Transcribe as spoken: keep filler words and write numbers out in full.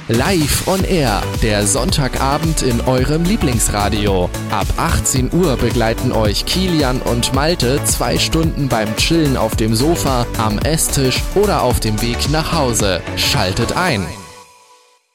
Live on Air, der Sonntagabend in eurem Lieblingsradio. Ab achtzehn Uhr begleiten euch Kilian und Malte zwei Stunden beim Chillen auf dem Sofa, am Esstisch oder auf dem Weg nach Hause. Schaltet ein!